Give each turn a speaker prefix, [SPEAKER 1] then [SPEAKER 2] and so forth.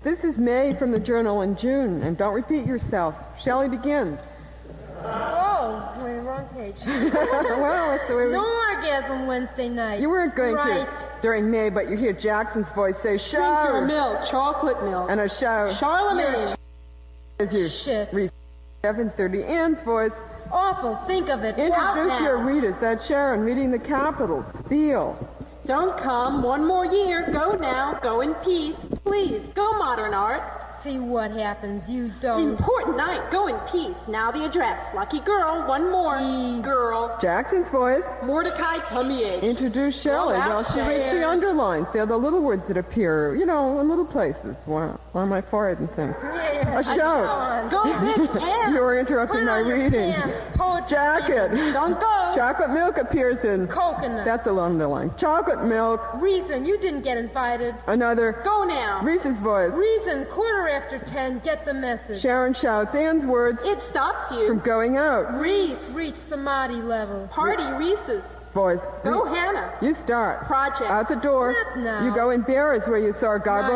[SPEAKER 1] This is May from the journal in June, and don't repeat yourself. Shelley begins.
[SPEAKER 2] Oh, wait, wrong page.
[SPEAKER 1] Well, that's the way we...
[SPEAKER 2] No orgasm Wednesday night.
[SPEAKER 1] You weren't going
[SPEAKER 2] right.
[SPEAKER 1] to during May, but you hear Jackson's voice say,
[SPEAKER 3] Drink your
[SPEAKER 1] shout.
[SPEAKER 3] milk, chocolate milk.
[SPEAKER 1] And a shout.
[SPEAKER 3] Charlemagne.
[SPEAKER 1] As you
[SPEAKER 2] Shit.
[SPEAKER 1] read 7:30. Ann's voice.
[SPEAKER 2] Awful, think of it.
[SPEAKER 1] Introduce
[SPEAKER 2] Wow,
[SPEAKER 1] your
[SPEAKER 2] now.
[SPEAKER 1] readers. That's Sharon reading the capitals. Feel.
[SPEAKER 3] Don't come. One more year. Go now. Go in peace. Please. Go, modern art.
[SPEAKER 2] See what happens. You don't.
[SPEAKER 3] Important night. Go in peace. Now the address. Lucky girl. One more. Girl.
[SPEAKER 1] Jackson's voice.
[SPEAKER 3] Mordecai tummy ache.
[SPEAKER 1] Introduce Shelley
[SPEAKER 3] Go
[SPEAKER 1] while she reads the underlines. They're the little words that appear, in little places. Wow. On my forehead and things.
[SPEAKER 2] Yeah.
[SPEAKER 1] A shout.
[SPEAKER 3] Go big pen.
[SPEAKER 1] You are interrupting
[SPEAKER 2] Put
[SPEAKER 1] my
[SPEAKER 2] on your
[SPEAKER 1] reading.
[SPEAKER 2] pants. Poetry.
[SPEAKER 1] Jacket.
[SPEAKER 3] Don't go.
[SPEAKER 1] Chocolate milk appears in...
[SPEAKER 2] Coconut.
[SPEAKER 1] That's a underline. Chocolate milk.
[SPEAKER 2] Reason, you didn't get invited.
[SPEAKER 1] Another.
[SPEAKER 3] Go now.
[SPEAKER 1] Reese's voice.
[SPEAKER 2] Reason, 10:15, get the message.
[SPEAKER 1] Sharon shouts Ann's words
[SPEAKER 3] It stops
[SPEAKER 1] from
[SPEAKER 3] you.
[SPEAKER 1] going out.
[SPEAKER 2] Reese, reach samadhi level.
[SPEAKER 3] Party Reese's.
[SPEAKER 1] Voice.
[SPEAKER 3] Go Hannah.
[SPEAKER 1] You start.
[SPEAKER 3] Project.
[SPEAKER 1] Out the door.
[SPEAKER 2] Not now.
[SPEAKER 1] You go in Bears where you saw Garbo